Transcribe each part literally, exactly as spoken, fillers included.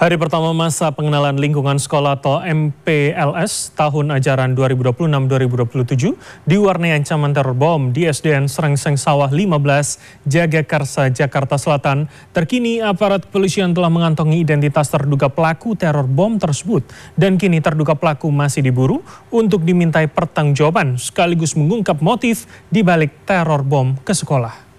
Hari pertama masa pengenalan lingkungan sekolah atau M P L S tahun ajaran dua ribu dua puluh enam dua ribu dua puluh tujuh diwarnai ancaman teror bom di S D N Srengseng Sawah lima belas, Jagakarsa, Jakarta Selatan. Terkini aparat kepolisian telah mengantongi identitas terduga pelaku teror bom tersebut dan kini terduga pelaku masih diburu untuk dimintai pertanggungjawaban sekaligus mengungkap motif di balik teror bom ke sekolah.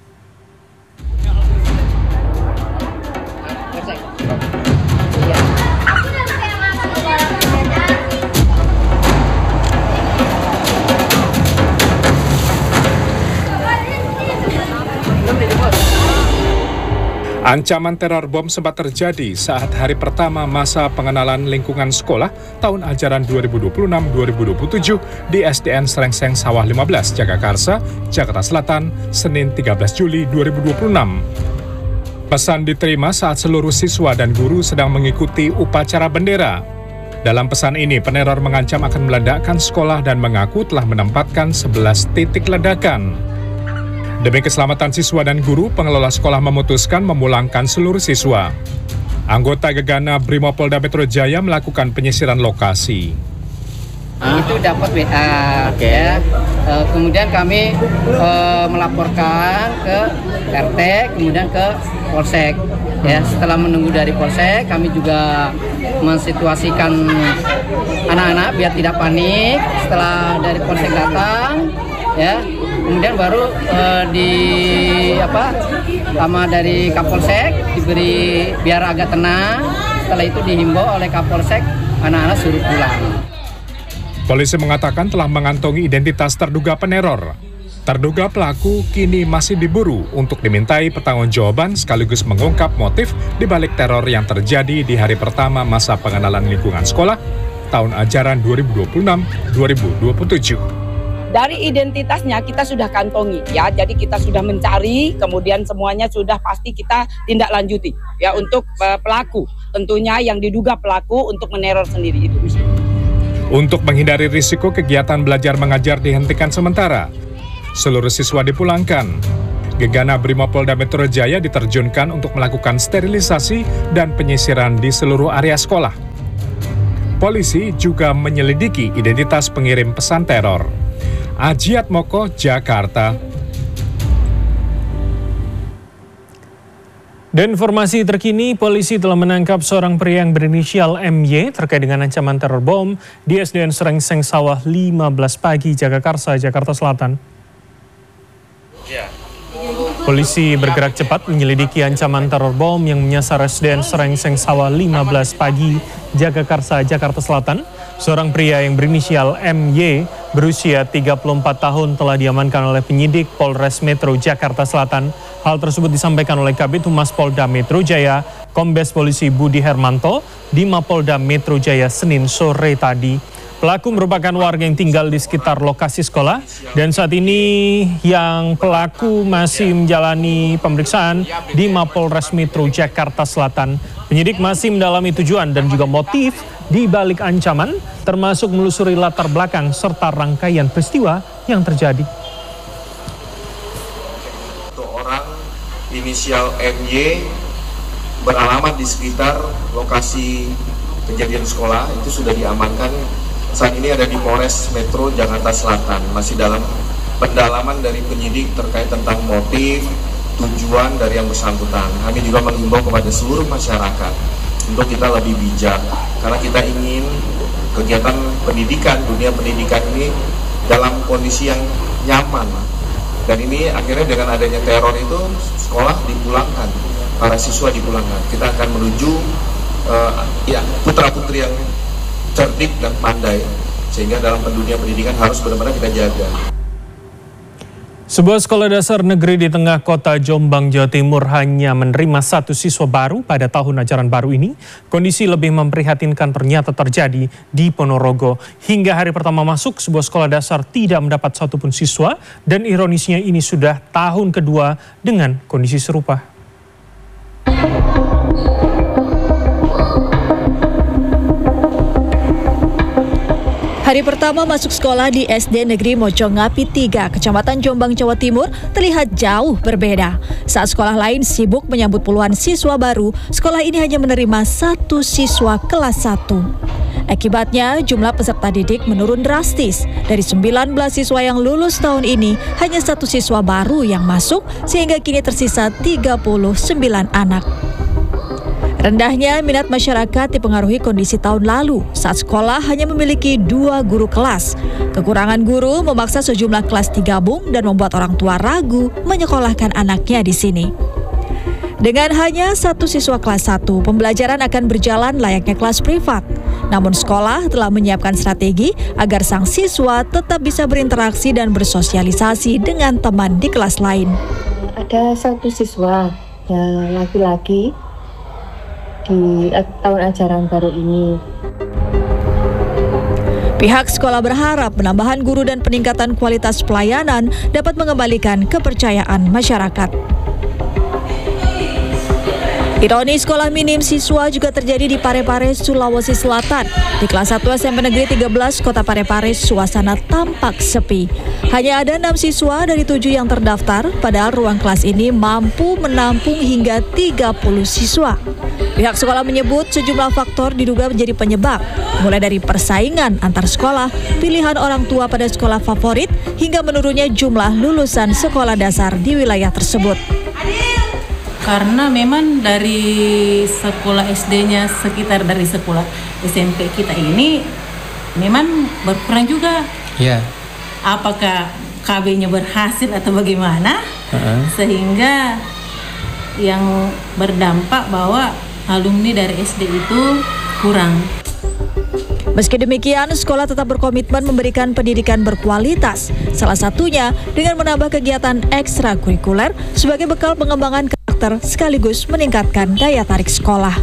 Ancaman teror bom sempat terjadi saat hari pertama masa pengenalan lingkungan sekolah tahun ajaran dua ribu dua puluh enam dua ribu dua puluh tujuh di S D N Srengseng Sawah lima belas, Jagakarsa, Jakarta Selatan, Senin tiga belas Juli dua ribu dua puluh enam. Pesan diterima saat seluruh siswa dan guru sedang mengikuti upacara bendera. Dalam pesan ini, peneror mengancam akan meledakkan sekolah dan mengaku telah menempatkan sebelas titik ledakan. Demi keselamatan siswa dan guru, pengelola sekolah memutuskan memulangkan seluruh siswa. Anggota Gegana Brimopolda Metro Jaya melakukan penyisiran lokasi. Itu dapat W A, okay. ya. E, kemudian kami e, melaporkan ke R T, kemudian ke Polsek. Ya, setelah menunggu dari Polsek, kami juga mensituasikan anak-anak biar tidak panik. Setelah dari Polsek datang, ya. Kemudian baru uh, di apa sama dari Kapolsek diberi biar agak tenang. Setelah itu dihimbau oleh Kapolsek anak-anak suruh pulang. Polisi mengatakan telah mengantongi identitas terduga peneror. Terduga pelaku kini masih diburu untuk dimintai pertanggungjawaban sekaligus mengungkap motif di balik teror yang terjadi di hari pertama masa pengenalan lingkungan sekolah tahun ajaran dua ribu dua puluh enam dua ribu dua puluh tujuh. Dari identitasnya kita sudah kantongi ya, jadi kita sudah mencari, kemudian semuanya sudah pasti kita tindak lanjuti ya untuk uh, pelaku, tentunya yang diduga pelaku untuk meneror sendiri itu. Untuk menghindari risiko kegiatan belajar mengajar dihentikan sementara, seluruh siswa dipulangkan. Gegana Brimopolda Metro Jaya diterjunkan untuk melakukan sterilisasi dan penyisiran di seluruh area sekolah. Polisi juga menyelidiki identitas pengirim pesan teror. Ajiat Moko, Jakarta. Dan informasi terkini, polisi telah menangkap seorang pria yang berinisial M Y terkait dengan ancaman teror bom di S D N Srengseng Sawah lima belas pagi, Jagakarsa, Jakarta Selatan. Polisi bergerak cepat menyelidiki ancaman teror bom yang menyasar S D N Srengseng Sawah lima belas pagi, Jagakarsa, Jakarta Selatan. Seorang pria yang berinisial M Y berusia tiga puluh empat tahun telah diamankan oleh penyidik Polres Metro Jakarta Selatan. Hal tersebut disampaikan oleh Kabid Humas Polda Metro Jaya, Kombes Polisi Budi Hermanto, di Mapolda Metro Jaya Senin sore tadi. Pelaku merupakan warga yang tinggal di sekitar lokasi sekolah dan saat ini yang pelaku masih menjalani pemeriksaan di Mapolres Metro Jakarta Selatan. Penyidik masih mendalami tujuan dan juga motif di balik ancaman, termasuk melusuri latar belakang serta rangkaian peristiwa yang terjadi. Satu orang inisial M Y beralamat di sekitar lokasi kejadian sekolah itu sudah diamankan. Saat ini ada di Polres Metro Jakarta Selatan, masih dalam pendalaman dari penyidik terkait tentang motif, tujuan dari yang bersangkutan. Kami juga menghimbau kepada seluruh masyarakat untuk kita lebih bijak, karena kita ingin kegiatan pendidikan, dunia pendidikan ini dalam kondisi yang nyaman. Dan ini akhirnya dengan adanya teror itu, sekolah dipulangkan, para siswa dipulangkan. Kita akan menuju uh, ya putra-putri yang cerdik dan pandai, sehingga dalam dunia pendidikan harus benar-benar kita jaga. Sebuah sekolah dasar negeri di tengah kota Jombang, Jawa Timur hanya menerima satu siswa baru pada tahun ajaran baru ini. Kondisi lebih memprihatinkan ternyata terjadi di Ponorogo. Hingga hari pertama masuk, sebuah sekolah dasar tidak mendapat satupun siswa dan ironisnya ini sudah tahun kedua dengan kondisi serupa. Hari Hari pertama masuk sekolah di S D Negeri Mojongapi tiga, Kecamatan Jombang, Jawa Timur, terlihat jauh berbeda. Saat sekolah lain sibuk menyambut puluhan siswa baru, sekolah ini hanya menerima satu siswa kelas satu. Akibatnya, jumlah peserta didik menurun drastis. Dari sembilan belas siswa yang lulus tahun ini, hanya satu siswa baru yang masuk, sehingga kini tersisa tiga puluh sembilan anak. Rendahnya minat masyarakat dipengaruhi kondisi tahun lalu saat sekolah hanya memiliki dua guru kelas. Kekurangan guru memaksa sejumlah kelas digabung dan membuat orang tua ragu menyekolahkan anaknya di sini. Dengan hanya satu siswa kelas satu, pembelajaran akan berjalan layaknya kelas privat. Namun sekolah telah menyiapkan strategi agar sang siswa tetap bisa berinteraksi dan bersosialisasi dengan teman di kelas lain. Ada satu siswa yang laki-laki di tahun ajaran baru ini. Pihak sekolah berharap penambahan guru dan peningkatan kualitas pelayanan dapat mengembalikan kepercayaan masyarakat. Ironi sekolah minim siswa juga terjadi di Parepare, Sulawesi Selatan. Di kelas satu S M P Negeri tiga belas Kota Parepare, suasana tampak sepi. Hanya ada enam siswa dari tujuh yang terdaftar, padahal ruang kelas ini mampu menampung hingga tiga puluh siswa. Pihak sekolah menyebut sejumlah faktor diduga menjadi penyebab, mulai dari persaingan antar sekolah, pilihan orang tua pada sekolah favorit, hingga menurunnya jumlah lulusan sekolah dasar di wilayah tersebut. Karena memang dari sekolah S D-nya sekitar dari sekolah S M P kita ini memang berkurang juga. Iya. Apakah K B-nya berhasil atau bagaimana? Uh-huh. Sehingga yang berdampak bahwa alumni dari S D itu kurang. Meski demikian, sekolah tetap berkomitmen memberikan pendidikan berkualitas. Salah satunya dengan menambah kegiatan ekstrakurikuler sebagai bekal pengembangan karakter sekaligus meningkatkan daya tarik sekolah.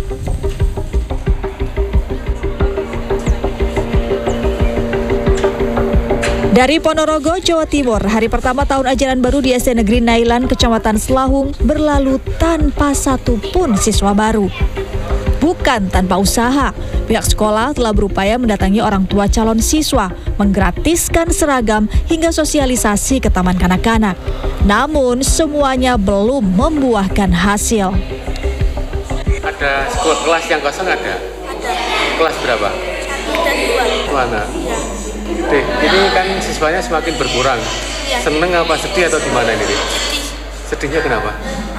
Dari Ponorogo, Jawa Timur, hari pertama tahun ajaran baru di S D Negeri Nailan, Kecamatan Selahung, berlalu tanpa satu pun siswa baru. Bukan tanpa usaha, pihak sekolah telah berupaya mendatangi orang tua calon siswa, menggratiskan seragam hingga sosialisasi ke taman kanak-kanak. Namun, semuanya belum membuahkan hasil. Ada sekolah kelas yang kosong ada? Ada. Kelas berapa? Satu dan dua. Mana? Ya. Deh, ini kan siswanya semakin berkurang. Ya. Seneng apa sedih atau gimana ini? Sedih. Sedihnya kenapa?